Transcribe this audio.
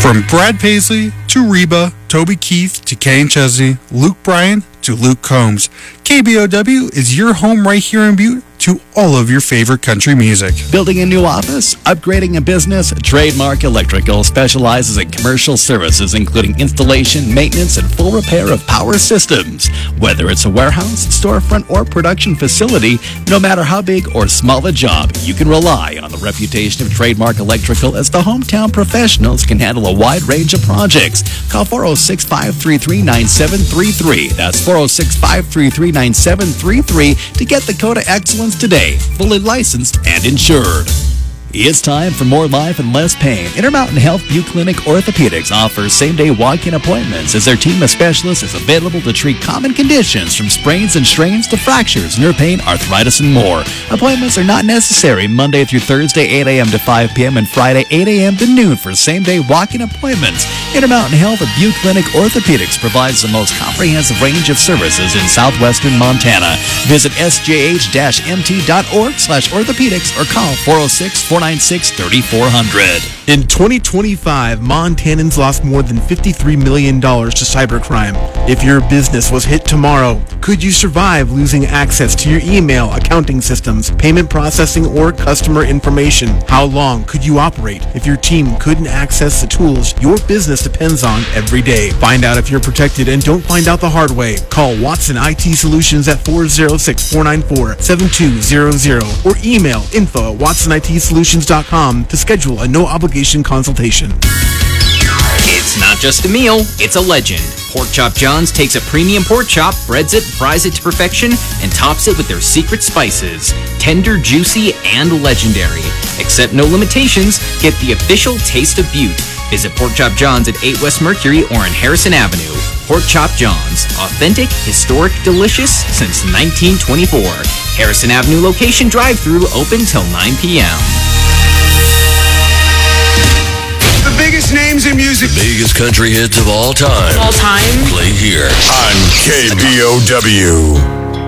From Brad Paisley to Reba, Toby Keith to Kenny Chesney, Luke Bryan to Luke Combs, KBOW is your home right here in Butte to all of your favorite country music. Building a new office? Upgrading a business? Trademark Electrical specializes in commercial services including installation, maintenance, and full repair of power systems. Whether it's a warehouse, storefront, or production facility, no matter how big or small the job, you can rely on the reputation of Trademark Electrical as the hometown professionals can handle a wide range of projects. Call 406-533-9733. That's 406-533-9733 to get the code of excellence today, fully licensed and insured. It's time for more life and less pain. Intermountain Health Butte Clinic Orthopedics offers same-day walk-in appointments as their team of specialists is available to treat common conditions from sprains and strains to fractures, nerve pain, arthritis, and more. Appointments are not necessary Monday through Thursday, 8 a.m. to 5 p.m. and Friday, 8 a.m. to noon for same-day walk-in appointments. Intermountain Health Butte Clinic Orthopedics provides the most comprehensive range of services in southwestern Montana. Visit sjh-mt.org/orthopedics or call 406-496-3400. In 2025, Montanans lost more than $53 million to cybercrime. If your business was hit tomorrow, could you survive losing access to your email, accounting systems, payment processing, or customer information? How long could you operate if your team couldn't access the tools your business depends on every day? Find out if you're protected and don't find out the hard way. Call Watson IT Solutions at 406-494-7200 or email info@watsonitsolutions.com to schedule a no-obligation consultation. It's not just a meal, it's a legend. Pork Chop John's takes a premium pork chop, breads it, fries it to perfection, and tops it with their secret spices. Tender, juicy, and legendary. Accept no limitations, get the official taste of Butte. Visit Pork Chop John's at 8 West Mercury or on Harrison Avenue. Pork Chop John's. Authentic, historic, delicious since 1924. Harrison Avenue location drive-thru open till 9 p.m. The biggest names in music. The biggest country hits of all time. All time. Play here On KBOW.